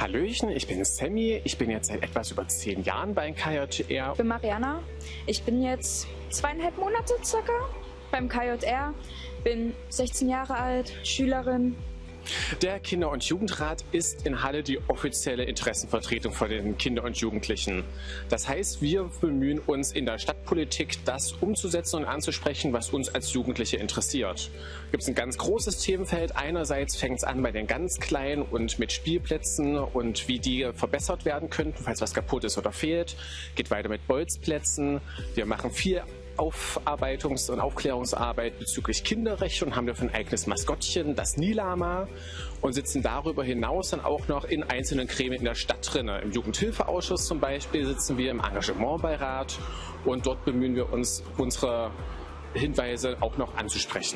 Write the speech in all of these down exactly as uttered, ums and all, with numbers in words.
Hallöchen, ich bin Sammy. Ich bin jetzt seit etwas über zehn Jahren bei K J R. Ich bin Mariana. Ich bin jetzt zweieinhalb Monate circa beim K J R. Bin sechzehn Jahre alt, Schülerin. Der Kinder- und Jugendrat ist in Halle die offizielle Interessenvertretung von den Kindern und Jugendlichen. Das heißt, wir bemühen uns in der Stadtpolitik, das umzusetzen und anzusprechen, was uns als Jugendliche interessiert. Es gibt ein ganz großes Themenfeld. Einerseits fängt es an bei den ganz Kleinen und mit Spielplätzen und wie die verbessert werden könnten, falls was kaputt ist oder fehlt. Geht weiter mit Bolzplätzen. Wir machen viel Aufarbeitungs- und Aufklärungsarbeit bezüglich Kinderrechte und haben dafür ein eigenes Maskottchen, das Nilama, und sitzen darüber hinaus dann auch noch in einzelnen Gremien in der Stadt drin. Im Jugendhilfeausschuss zum Beispiel sitzen wir, im Engagementbeirat, und dort bemühen wir uns, unsere Hinweise auch noch anzusprechen.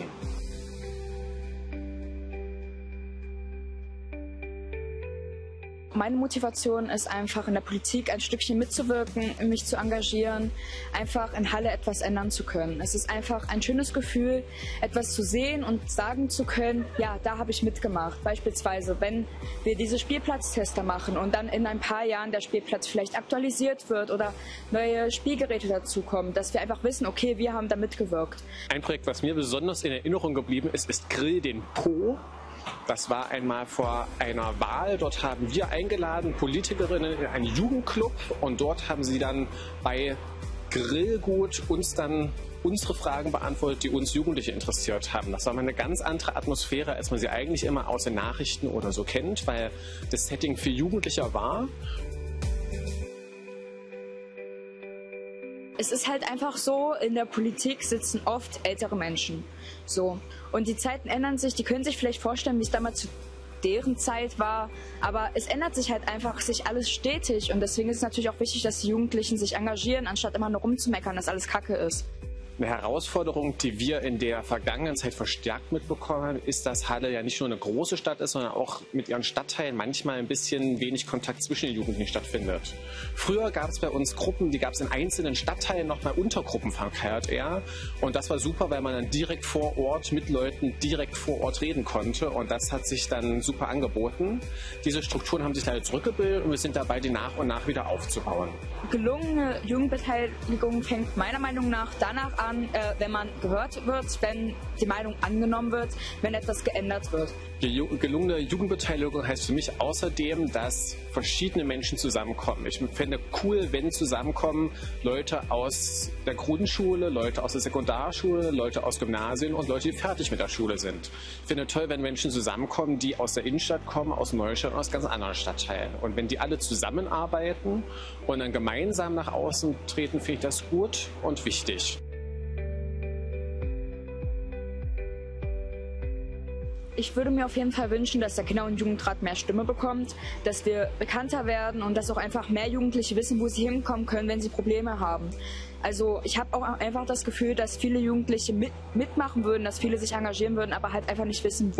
Meine Motivation ist einfach, in der Politik ein Stückchen mitzuwirken, mich zu engagieren, einfach in Halle etwas ändern zu können. Es ist einfach ein schönes Gefühl, etwas zu sehen und sagen zu können, ja, da habe ich mitgemacht. Beispielsweise, wenn wir diese Spielplatztester machen und dann in ein paar Jahren der Spielplatz vielleicht aktualisiert wird oder neue Spielgeräte dazukommen, dass wir einfach wissen, okay, wir haben da mitgewirkt. Ein Projekt, was mir besonders in Erinnerung geblieben ist, ist Grill den Po. Das war einmal vor einer Wahl. Dort haben wir eingeladen, Politikerinnen in einen Jugendclub, und dort haben sie dann bei Grillgut uns dann unsere Fragen beantwortet, die uns Jugendliche interessiert haben. Das war mal eine ganz andere Atmosphäre, als man sie eigentlich immer aus den Nachrichten oder so kennt, weil das Setting für Jugendliche war. Es ist halt einfach so, in der Politik sitzen oft ältere Menschen. So. Und die Zeiten ändern sich, die können sich vielleicht vorstellen, wie es damals zu deren Zeit war. Aber es ändert sich halt einfach sich alles stetig. Und deswegen ist es natürlich auch wichtig, dass die Jugendlichen sich engagieren, anstatt immer nur rumzumeckern, dass alles Kacke ist. Eine Herausforderung, die wir in der vergangenen Zeit verstärkt mitbekommen, ist, dass Halle ja nicht nur eine große Stadt ist, sondern auch mit ihren Stadtteilen manchmal ein bisschen wenig Kontakt zwischen den Jugendlichen stattfindet. Früher gab es bei uns Gruppen, die gab es in einzelnen Stadtteilen nochmal Untergruppen von K J R. Und das war super, weil man dann direkt vor Ort mit Leuten direkt vor Ort reden konnte. Und das hat sich dann super angeboten. Diese Strukturen haben sich leider zurückgebildet und wir sind dabei, die nach und nach wieder aufzubauen. Gelungene Jugendbeteiligung fängt meiner Meinung nach danach an, An, äh, wenn man gehört wird, wenn die Meinung angenommen wird, wenn etwas geändert wird. Die gelungene Jugendbeteiligung heißt für mich außerdem, dass verschiedene Menschen zusammenkommen. Ich finde cool, wenn zusammenkommen Leute aus der Grundschule, Leute aus der Sekundarschule, Leute aus Gymnasien und Leute, die fertig mit der Schule sind. Ich finde toll, wenn Menschen zusammenkommen, die aus der Innenstadt kommen, aus Neustadt und aus ganz anderen Stadtteilen. Und wenn die alle zusammenarbeiten und dann gemeinsam nach außen treten, finde ich das gut und wichtig. Ich würde mir auf jeden Fall wünschen, dass der Kinder- und Jugendrat mehr Stimme bekommt, dass wir bekannter werden und dass auch einfach mehr Jugendliche wissen, wo sie hinkommen können, wenn sie Probleme haben. Also ich habe auch einfach das Gefühl, dass viele Jugendliche mit, mitmachen würden, dass viele sich engagieren würden, aber halt einfach nicht wissen, wo.